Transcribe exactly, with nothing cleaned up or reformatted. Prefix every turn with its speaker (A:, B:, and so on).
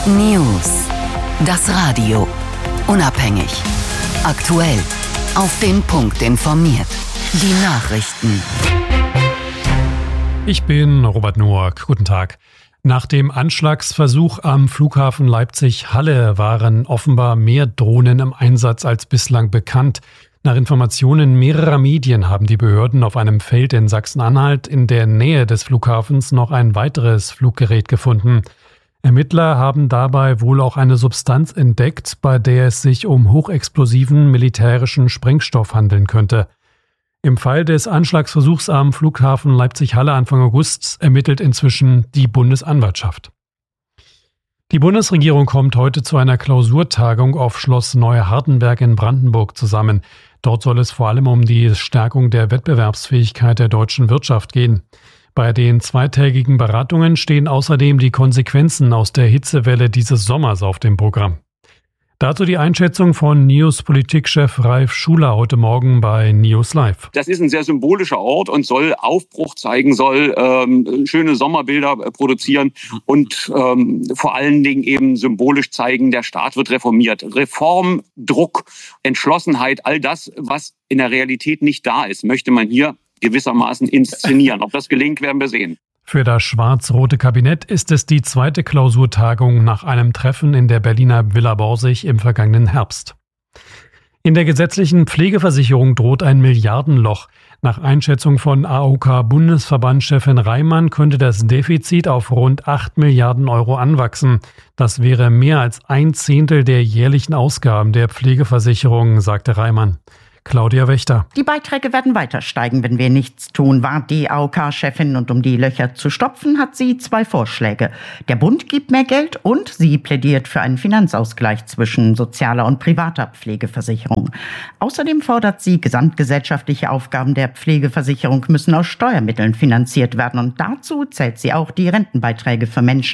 A: News. Das Radio. Unabhängig. Aktuell. Auf den Punkt informiert. Die Nachrichten.
B: Ich bin Robert Noack. Guten Tag. Nach dem Anschlagsversuch am Flughafen Leipzig-Halle waren offenbar mehr Drohnen im Einsatz als bislang bekannt. Nach Informationen mehrerer Medien haben die Behörden auf einem Feld in Sachsen-Anhalt in der Nähe des Flughafens noch ein weiteres Fluggerät gefunden. Ermittler haben dabei wohl auch eine Substanz entdeckt, bei der es sich um hochexplosiven militärischen Sprengstoff handeln könnte. Im Fall des Anschlagsversuchs am Flughafen Leipzig-Halle Anfang August ermittelt inzwischen die Bundesanwaltschaft. Die Bundesregierung kommt heute zu einer Klausurtagung auf Schloss Neuhardenberg in Brandenburg zusammen. Dort soll es vor allem um die Stärkung der Wettbewerbsfähigkeit der deutschen Wirtschaft gehen. Bei den zweitägigen Beratungen stehen außerdem die Konsequenzen aus der Hitzewelle dieses Sommers auf dem Programm. Dazu die Einschätzung von News-Politikchef Ralf Schuler heute Morgen bei News Live.
C: Das ist ein sehr symbolischer Ort und soll Aufbruch zeigen, soll ähm, schöne Sommerbilder äh, produzieren und ähm, vor allen Dingen eben symbolisch zeigen, der Staat wird reformiert. Reform, Druck, Entschlossenheit, all das, was in der Realität nicht da ist, möchte man hier gewissermaßen inszenieren. Ob das gelingt, werden wir sehen.
B: Für das schwarz-rote Kabinett ist es die zweite Klausurtagung nach einem Treffen in der Berliner Villa Borsig im vergangenen Herbst. In der gesetzlichen Pflegeversicherung droht ein Milliardenloch. Nach Einschätzung von A O K-Bundesverbandschefin Reimann könnte das Defizit auf rund acht Milliarden Euro anwachsen. Das wäre mehr als ein Zehntel der jährlichen Ausgaben der Pflegeversicherung, sagte Reimann. Claudia Wächter.
D: Die Beiträge werden weiter steigen, wenn wir nichts tun, warnt die A O K-Chefin. Und um die Löcher zu stopfen, hat sie zwei Vorschläge. Der Bund gibt mehr Geld und sie plädiert für einen Finanzausgleich zwischen sozialer und privater Pflegeversicherung. Außerdem fordert sie, gesamtgesellschaftliche Aufgaben der Pflegeversicherung müssen aus Steuermitteln finanziert werden. Und dazu zählt sie auch die Rentenbeiträge für Menschen